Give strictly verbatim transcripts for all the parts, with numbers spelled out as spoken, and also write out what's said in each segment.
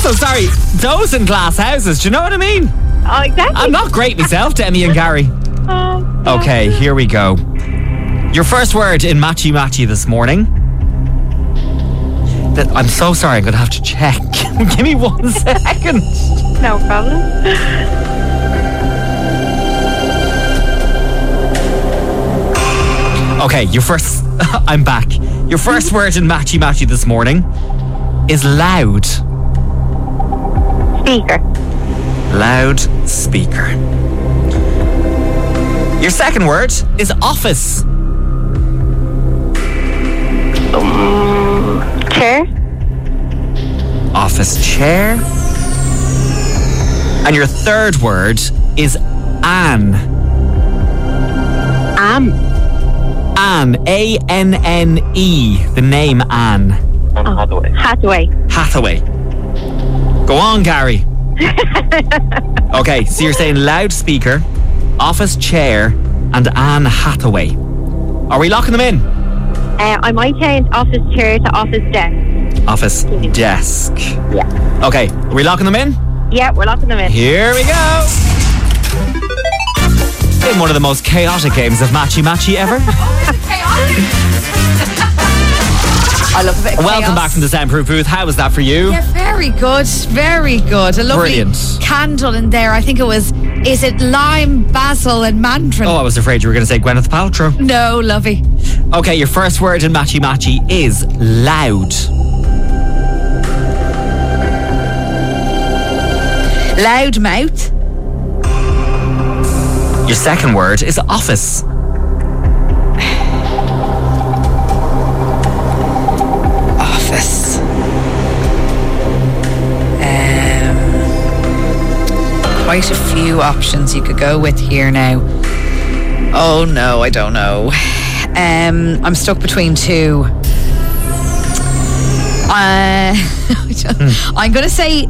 also, sorry, those in glass houses. Do you know what I mean? Oh, exactly. I'm not great myself, Demi and Gary. Oh, Okay, here we go. Your first word in Matchy Matchy this morning. Th- I'm so sorry, I'm going to have to check. Give me one second. no problem. Okay, your first... I'm back. Your first word in Matchy Matchy this morning is loud. Speaker. Loud speaker. Your second word is office. Um, chair. Office chair. And your third word is Anne. Am. Anne. A N N E. The name Anne. Anne Hathaway. Hathaway. Hathaway. Go on, Gary. Okay, so you're saying loudspeaker, office chair, and Anne Hathaway. Are we locking them in? Uh, I might change office chair to office desk. Office desk. Yeah. Okay, are we locking them in? Yeah, we're locking them in. Here we go. In one of the most chaotic games of Matchy Matchy ever. I love a bit of Welcome chaos. back from the soundproof booth. How was that for you? Yeah, very good, very good. A lovely Brilliant. candle in there. I think it was, is it lime, basil and mandarin? Oh, I was afraid you were going to say Gwyneth Paltrow. No, lovey. Okay, your first word in Matchy Matchy is loud. Loud mouth. Your second word is office. Office. Um, quite a few options you could go with here now. Oh no, I don't know. Um, I'm stuck between two. Uh, I'm going to say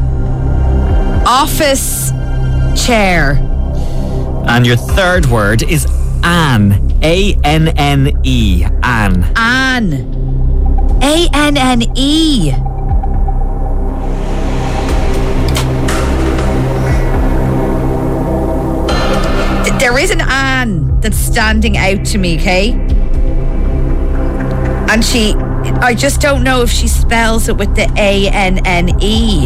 office chair. And your third word is Anne. A N N E. Anne. Anne. A N N E. There is an Anne that's standing out to me, okay? And she, I just don't know if she spells it with the A N N E.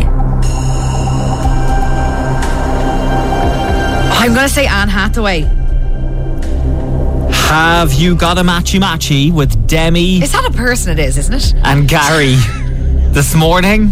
I'm going to say Anne Hathaway. Have you got a Matchy Matchy with Demi Is that a person? It is, isn't it? and Gary this morning?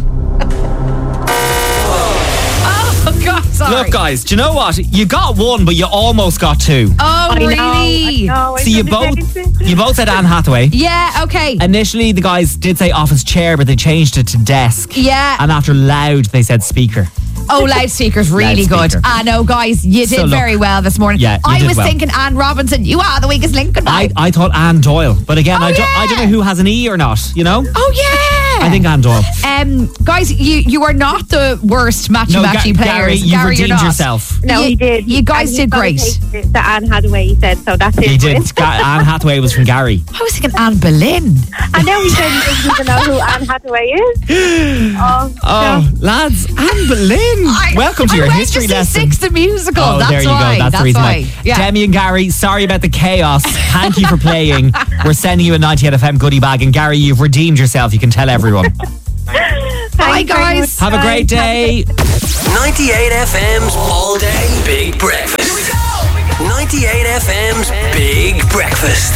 Oh, God, sorry. Look, guys, do you know what? You got one, but you almost got two. Oh, I really? know. I know. I So you did both, anything. you both said Anne Hathaway. Yeah, okay. Initially, the guys did say office chair, but they changed it to desk. Yeah. And after loud, they said speaker. Oh, loudspeaker's really Loudspeaker. good. I know, guys, you did So look- very well this morning. Yeah, you I did was well. thinking Anne Robinson. You are the weakest link. Goodbye. I, I thought Anne Doyle, but again, Oh, I, don't, I don't know yeah. who has an E or not, you know? oh, yeah. I think Anne Doyle. Um, guys, you you are not the worst matchy No, matchy Ga- players. Gary, you you're redeemed not. yourself. No, You- he did. you guys And did he's gotta great. take The Anne Hathaway, he said, so that's it. He did. Ga- Anne Hathaway was from Gary. I was thinking Anne Boleyn. I know he said he doesn't even know who Anne Hathaway is. Oh, Oh, no. lads, Anne Boleyn. I- Welcome to I your went history to see lesson. Six the musical. Oh, that's there you why. go. That's, the reason why. why. Yeah. Demi and Gary, sorry about the chaos. Thank you for playing. We're sending you a ninety-eight F M goodie bag. And Gary, you've redeemed yourself. You can tell everyone. Bye, Thanks very guys. much, Have a great day. ninety-eight F M's All Day Big Breakfast. ninety-eight F M's Big Breakfast.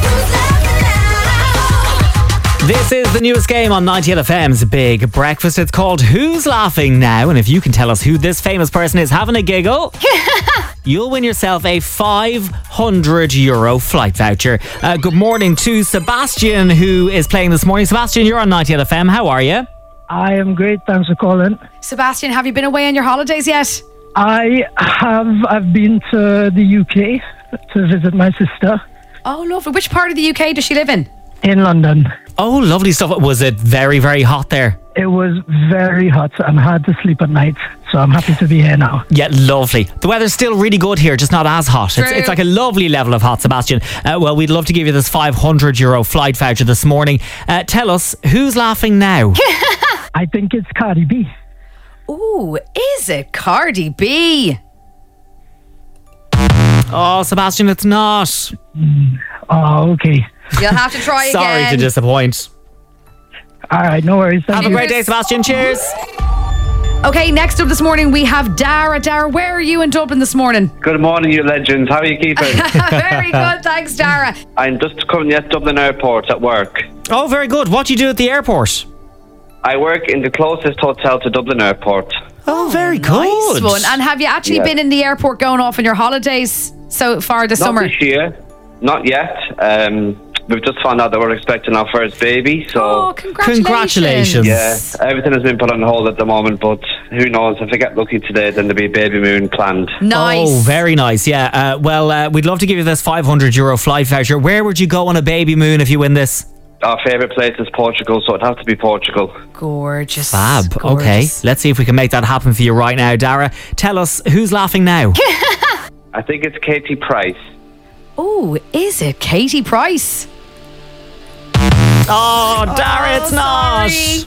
This is the newest game on ninety-eight F M's Big Breakfast. It's called Who's Laughing Now? And if you can tell us who this famous person is having a giggle, you'll win yourself a five hundred euro flight voucher. Uh, good morning to Sebastian, who is playing this morning. Sebastian, you're on ninety-eight F M. How are you? I am great. Thanks for calling. Sebastian, have you been away on your holidays yet? I have. I've been to the U K to visit my sister Oh, lovely. Which part of the U K does she live in? in London. Oh, lovely stuff. Was it very, very hot there? It was very hot and I had to sleep at night, so I'm happy to be here now. Yeah, lovely. The weather's still really good here, just not as hot. It's, True. it's like a lovely level of hot, Sebastian. Uh, well, we'd love to give you this five hundred euro flight voucher this morning. Uh, tell us, who's laughing now? I think it's Cardi B. Ooh, is it Cardi B? Oh, Sebastian, it's not. Oh, okay. You'll have to try Sorry again. to disappoint. All right, no worries. Thank Have a you. great day, Sebastian. Cheers. Okay, next up this morning we have Dara. Dara, where are you in Dublin this morning? Good morning, you legends. How are you keeping? Very good, thanks, Dara. I'm just coming at Dublin Airport at work. Oh, very good. What do you do at the airport? I work in the closest hotel to Dublin Airport. Oh, very Nice good. one. And have you actually Yeah. been in the airport going off on your holidays so far this Not summer? this year. Not yet. Um, we've just found out that we're expecting our first baby. So, Oh, congratulations. Congratulations. yeah, everything has been put on hold at the moment. But who knows? If I get lucky today, then there'll be a baby moon planned. Nice. Oh, very nice. Yeah. Uh, well, uh, we'd love to give you this five hundred euro flight voucher. Where would you go on a baby moon if you win this? Our favourite place is Portugal, so it'd have to be Portugal. Gorgeous. Fab. Okay. Gorgeous. Let's see if we can make that happen for you right now. Dara, tell us who's laughing now. I think it's Katie Price. Oh, is it Katie Price? Oh, Dara, it's not. sorry.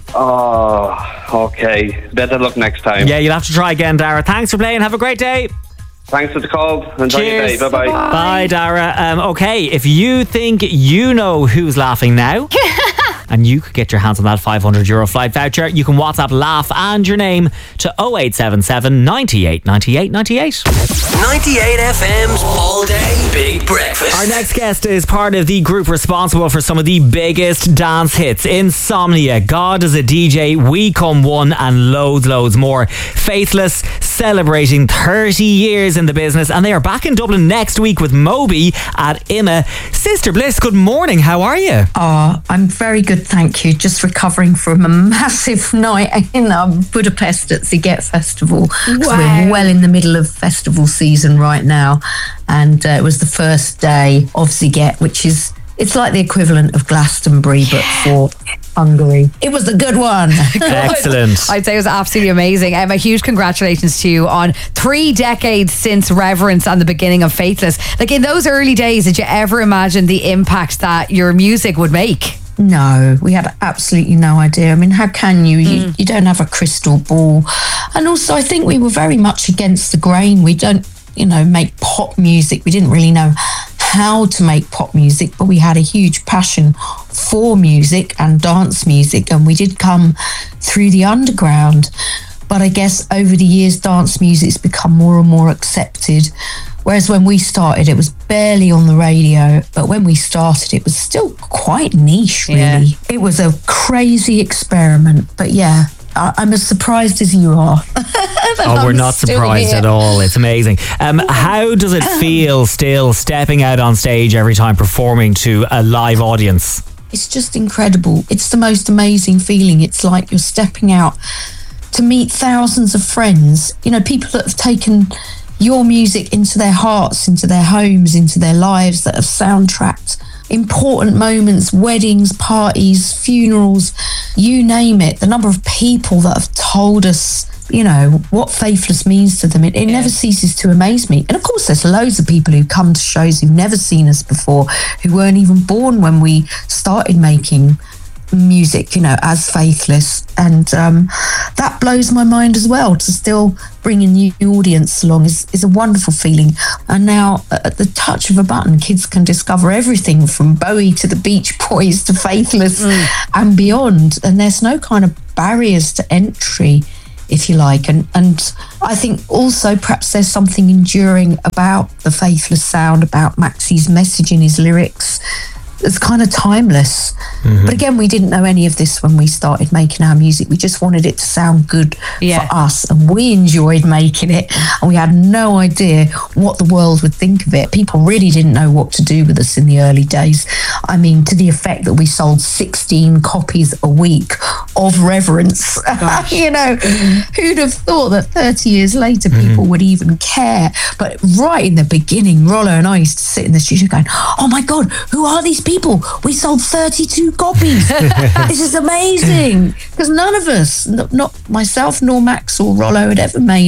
Oh, okay. Better luck next time. Yeah, you'll have to try again, Dara. Thanks for playing. Have a great day. Thanks for the call. Enjoy your Cheers. day. Bye-bye. Bye, Dara. Um, okay, if you think you know who's laughing now, and you could get your hands on that five hundred euro flight voucher, you can WhatsApp laugh and your name to oh eight seven seven, ninety-eight, ninety-eight, ninety-eight. ninety-eight F M's All Day Big Breakfast. Our next guest is part of the group responsible for some of the biggest dance hits: Insomnia, God is a D J, We Come One, and loads, loads more. Faithless, celebrating thirty years in the business, and they are back in Dublin next week with Moby at I M A. Sister Bliss, good morning. How are you? Oh, I'm very good, thank you. Just recovering from a massive night in um, Budapest at Ziget Festival. 'Cause Wow. We're well in the middle of festival season right now. And uh, it was the first day of Ziget, which is, it's like the equivalent of Glastonbury, but for Hungary. It was a good one. Excellent. I'd say it was absolutely amazing. Um, a huge congratulations to you on three decades since Reverence and the beginning of Faithless. Like, in those early days, did you ever imagine the impact that your music would make? No, we had absolutely no idea. I mean, how can you? You, you don't have a crystal ball. And also, I think we were very much against the grain. We don't, you know, make pop music. We didn't really know how to make pop music, but we had a huge passion for music and dance music. And we did come through the underground. But I guess over the years, dance music's become more and more accepted. Whereas when we started, it was barely on the radio. But when we started, it was still quite niche, really. Yeah. It was a crazy experiment. But yeah, I- I'm as surprised as you are. Oh, we're not surprised at all. It's amazing. Um, how does it feel still stepping out on stage every time performing to a live audience? It's just incredible. It's the most amazing feeling. It's like you're stepping out to meet thousands of friends, you know, people that have taken your music into their hearts, into their homes, into their lives, that have soundtracked important moments, weddings, parties, funerals, you name it. The number of people that have told us, you know, what Faithless means to them, it, it never ceases to amaze me. And of course, there's loads of people who come to shows who've never seen us before, who weren't even born when we started making music, you know, as Faithless. And um, that blows my mind as well. To still bring a new audience along is, is a wonderful feeling. And now at the touch of a button, kids can discover everything from Bowie to the Beach Boys to Faithless mm. and beyond. And there's no kind of barriers to entry, if you like. And and I think also perhaps there's something enduring about the Faithless sound, about Maxie's message in his lyrics. It's kind of timeless. Mm-hmm. But again, we didn't know any of this when we started making our music. We just wanted it to sound good yeah. for us, and we enjoyed making it, and we had no idea what the world would think of it. People really didn't know what to do with us in the early days. I mean, to the effect that we sold sixteen copies a week of Reverence. You know, who'd have thought that thirty years later people mm-hmm. would even care? But right in the beginning, Rollo and I used to sit in the studio going, oh my God, who are these people? We sold thirty-two copies. This is amazing. Because none of us, not, not myself nor Max or Rollo, had ever made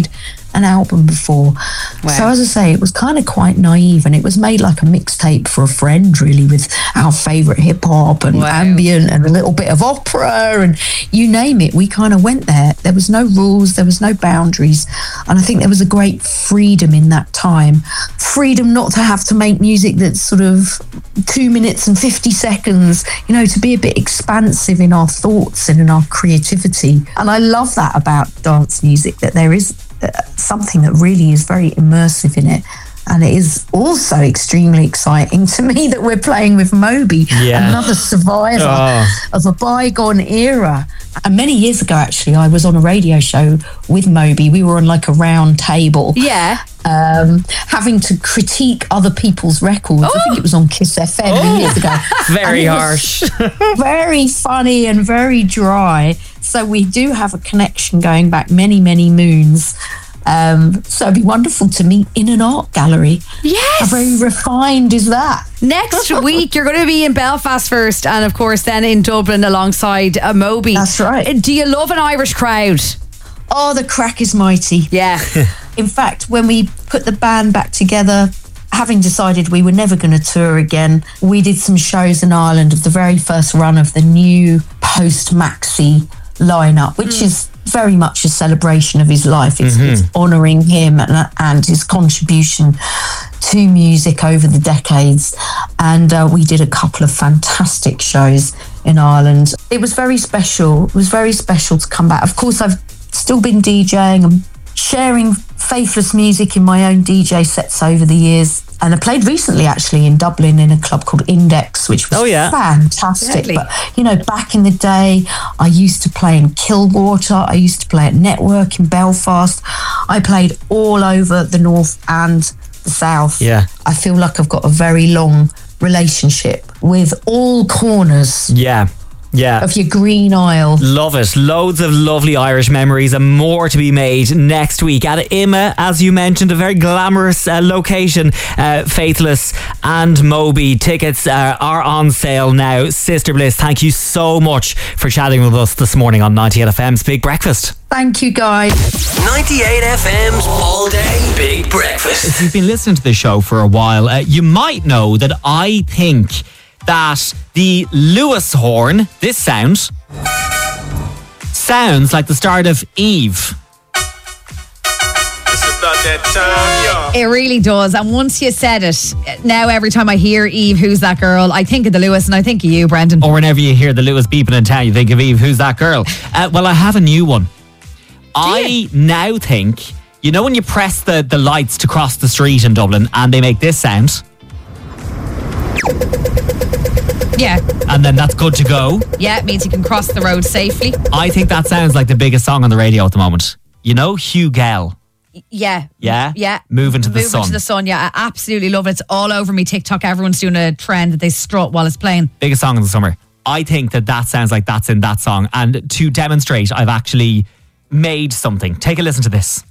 an album before. Wow. So as I say, it was kind of quite naive, and it was made like a mixtape for a friend, really, with our favourite hip hop and Wow. ambient and a little bit of opera and you name it. We kind of went there. There was no rules, there was no boundaries, and I think there was a great freedom in that time. Freedom not to have to make music that's sort of two minutes and fifty seconds, you know, to be a bit expansive in our thoughts and in our creativity. And I love that about dance music, that there is uh, something that really is very immersive in it. And it is also extremely exciting to me that we're playing with Moby, Yeah. another survivor Oh. of a bygone era. And many years ago, actually, I was on a radio show with Moby. We were on like a round table. Yeah. Um, having to critique other people's records. I think it was on Kiss F M years ago. Very And it harsh. was very funny and very dry. So we do have a connection going back many, many moons. Um, so it'd be wonderful to meet in an art gallery. Yes. How very refined is that? Next week, you're going to be in Belfast first, and of course, then in Dublin alongside uh, Moby. That's right. Uh, Do you love an Irish crowd? Oh, the crack is mighty. Yeah. In fact, when we put the band back together, having decided we were never going to tour again, we did some shows in Ireland of the very first run of the new post-Maxi lineup, which mm. is very much a celebration of his life. It's, mm-hmm. it's honouring him and, and his contribution to music over the decades. And uh, we did a couple of fantastic shows in Ireland. It was very special. It was very special to come back. Of course, I've still been DJing and sharing Faithless music in my own D J sets over the years. And I played recently, actually, in Dublin in a club called Index, which was oh, yeah. fantastic. Exactly. But, you know, back in the day, I used to play in Killwater. I used to play at Network in Belfast. I played all over the north and the south. Yeah. I feel like I've got a very long relationship with all corners Yeah. Yeah. of your green aisle. Love it. Loads of lovely Irish memories and more to be made next week at I M A, as you mentioned, a very glamorous uh, location. uh, Faithless and Moby. Tickets uh, are on sale now. Sister Bliss, thank you so much for chatting with us this morning on ninety-eight F M's Big Breakfast. Thank you, guys. ninety-eight F M's All Day Big Breakfast. If you've been listening to the show for a while, uh, you might know that I think that the Lewis horn, this sound, sounds like the start of Eve. It's about that time, y'all. It really does. And once you said it, now every time I hear Eve, who's that girl, I think of the Lewis and I think of you, Brendan. Or whenever you hear the Lewis beeping in town, you think of Eve, who's that girl? Uh, well, I have a new one. I now think, you know when you press the, the lights to cross the street in Dublin and they make this sound? Yeah. And then that's good to go. Yeah, it means you can cross the road safely. I think that sounds like the biggest song on the radio at the moment. You know, Hugh Gell. Yeah. Yeah? Yeah. Moving to the Moving sun. to the sun, yeah. I absolutely love it. It's all over me TikTok. Everyone's doing a trend that they strut while it's playing. Biggest song in the summer. I think that that sounds like that's in that song. And to demonstrate, I've actually made something. Take a listen to this.